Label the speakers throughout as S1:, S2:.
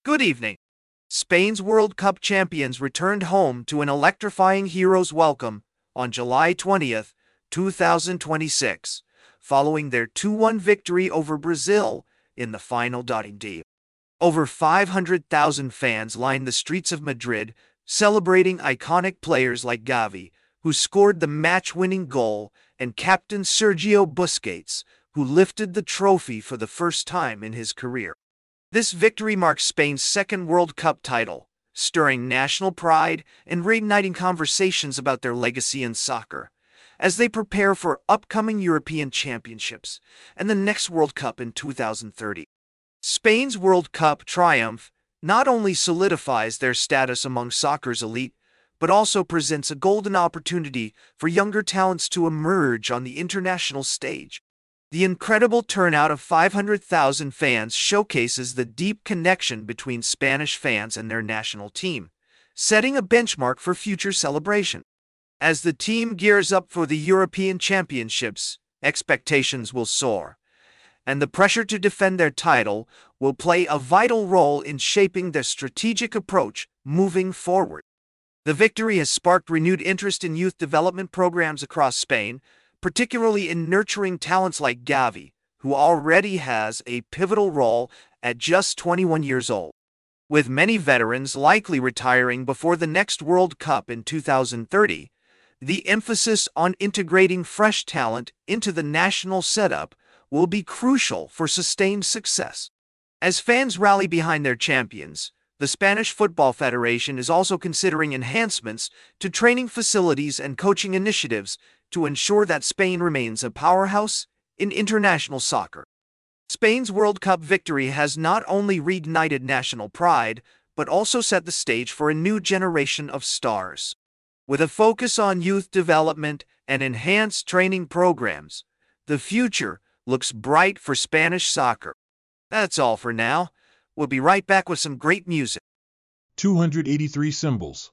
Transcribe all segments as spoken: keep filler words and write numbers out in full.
S1: Good evening. Spain's World Cup champions returned home to an electrifying hero's welcome on July twentieth, two thousand twenty-six, following their two one victory over Brazil in the final. D. Over five hundred thousand fans lined the streets of Madrid, celebrating iconic players like Gavi, who scored the match-winning goal, and captain Sergio Busquets, who lifted the trophy for the first time in his career. This victory marks Spain's second World Cup title, stirring national pride and reigniting conversations about their legacy in soccer, as they prepare for upcoming European Championships and the next World Cup in two thousand thirty. Spain's World Cup triumph not only solidifies their status among soccer's elite, but also presents a golden opportunity for younger talents to emerge on the international stage. The incredible turnout of five hundred thousand fans showcases the deep connection between Spanish fans and their national team, setting a benchmark for future celebration. As the team gears up for the European Championships, expectations will soar, and the pressure to defend their title will play a vital role in shaping their strategic approach moving forward. The victory has sparked renewed interest in youth development programs across Spain, particularly in nurturing talents like Gavi, who already has a pivotal role at just twenty-one years old. With many veterans likely retiring before the next World Cup in two thousand thirty, the emphasis on integrating fresh talent into the national setup will be crucial for sustained success. As fans rally behind their champions, the Spanish Football Federation is also considering enhancements to training facilities and coaching initiatives to ensure that Spain remains a powerhouse in international soccer. Spain's World Cup victory has not only reignited national pride, but also set the stage for a new generation of stars. With a focus on youth development and enhanced training programs, the future looks bright for Spanish soccer. That's all for now. We'll be right back with some great music.
S2: two hundred eighty-three symbols.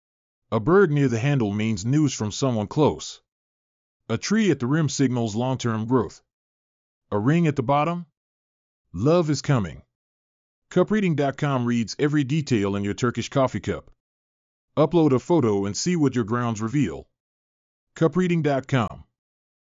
S2: A bird near the handle means news from someone close. A tree at the rim signals long-term growth. A ring at the bottom? Love is coming. Cup reading dot com reads every detail in your Turkish coffee cup. Upload a photo and see what your grounds reveal. Cup reading dot com